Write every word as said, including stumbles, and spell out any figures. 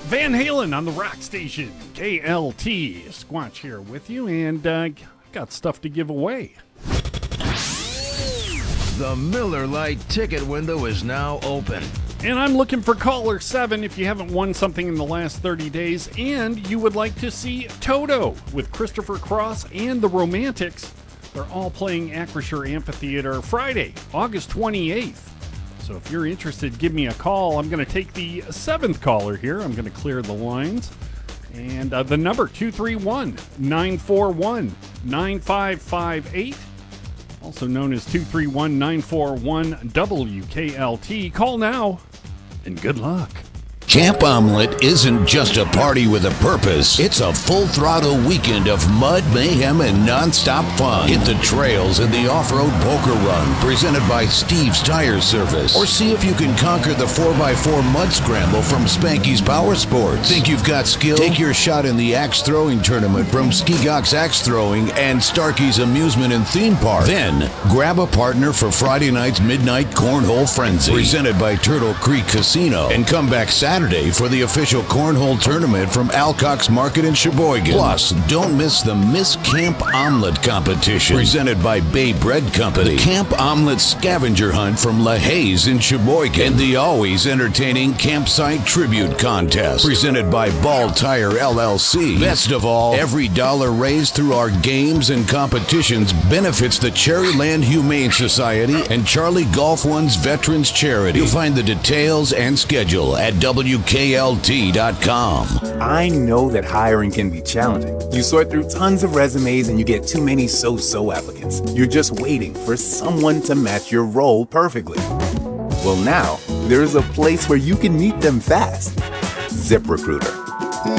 Van Halen on the rock station, K L T. Squatch here with you, and uh, got stuff to give away. The Miller Lite ticket window is now open. And I'm looking for caller seven if you haven't won something in the last thirty days and you would like to see Toto with Christopher Cross and the Romantics. They're all playing Acrisure Amphitheater Friday, August twenty-eighth. So if you're interested, give me a call. I'm going to take the seventh caller here. I'm going to clear the lines. And uh, the number, two three one, nine four one, nine five five eight. Also known as two three one, nine four one, W K L T. Call now, and good luck. Camp Omelet isn't just a party with a purpose. It's a full-throttle weekend of mud, mayhem, and non-stop fun. Hit the trails in the off-road poker run, presented by Steve's Tire Service. Or see if you can conquer the four by four mud scramble from Spanky's Power Sports. Think you've got skill? Take your shot in the axe throwing tournament from Ski-Gox Axe Throwing and Starkey's Amusement and Theme Park. Then, grab a partner for Friday night's Midnight Cornhole Frenzy, presented by Turtle Creek Casino. And come back Saturday for the official cornhole tournament from Alcock's Market in Sheboygan. Plus, don't miss the Miss Camp Omelet competition, presented by Bay Bread Company. The Camp Omelet scavenger hunt from La Haze in Sheboygan. And the always entertaining Campsite Tribute Contest, presented by Ball Tire L L C. Best of all, every dollar raised through our games and competitions benefits the Cherryland Humane Society and Charlie Golf One's Veterans Charity. You'll find the details and schedule at W K L T dot com. I know that hiring can be challenging. You sort through tons of resumes and you get too many so-so applicants. You're just waiting for someone to match your role perfectly. Well, now, there's a place where you can meet them fast. ZipRecruiter.